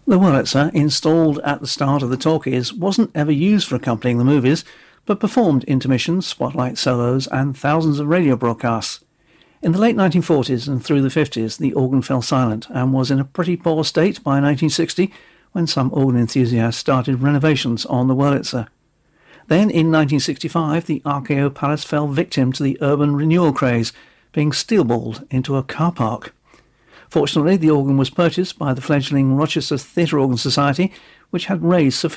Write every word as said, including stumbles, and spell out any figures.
The Wurlitzer, installed at the start of the talkies, wasn't ever used for accompanying the movies, but performed intermissions, spotlight solos, and thousands of radio broadcasts. In the late nineteen forties and through the fifties, the organ fell silent and was in a pretty poor state by nineteen sixty, when some organ enthusiasts started renovations on the Wurlitzer. Then, in nineteen sixty-five, the R K O Palace fell victim to the urban renewal craze, being steelballed into a car park. Fortunately, the organ was purchased by the fledgling Rochester Theatre Organ Society, which had raised sufficient